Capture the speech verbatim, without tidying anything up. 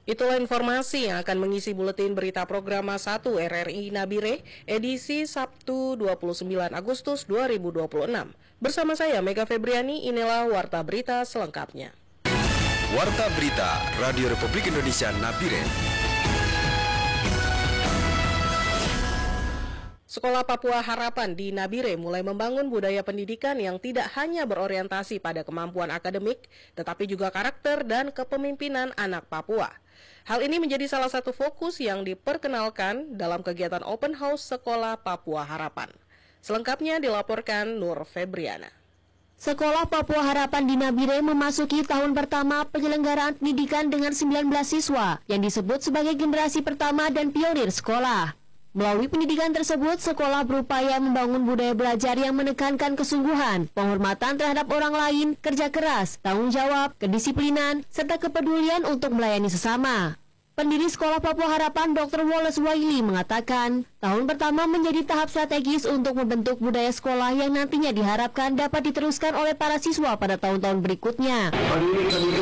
Itulah informasi yang akan mengisi buletin berita program satu R R I Nabire edisi Sabtu dua puluh sembilan Agustus dua ribu dua puluh enam. Bersama saya Mega Febriani, inilah Warta Berita selengkapnya. Warta Berita Radio Republik Indonesia Nabire. Sekolah Papua Harapan di Nabire mulai membangun budaya pendidikan yang tidak hanya berorientasi pada kemampuan akademik, tetapi juga karakter dan kepemimpinan anak Papua. Hal ini menjadi salah satu fokus yang diperkenalkan dalam kegiatan Open House Sekolah Papua Harapan. Selengkapnya dilaporkan Nur Febriana. Sekolah Papua Harapan di Nabire memasuki tahun pertama penyelenggaraan pendidikan dengan sembilan belas siswa yang disebut sebagai generasi pertama dan pionir sekolah. Melalui pendidikan tersebut, sekolah berupaya membangun budaya belajar yang menekankan kesungguhan, penghormatan terhadap orang lain, kerja keras, tanggung jawab, kedisiplinan, serta kepedulian untuk melayani sesama. Pendiri Sekolah Papua Harapan Doktor Wallace Wiley mengatakan, tahun pertama menjadi tahap strategis untuk membentuk budaya sekolah yang nantinya diharapkan dapat diteruskan oleh para siswa pada tahun-tahun berikutnya.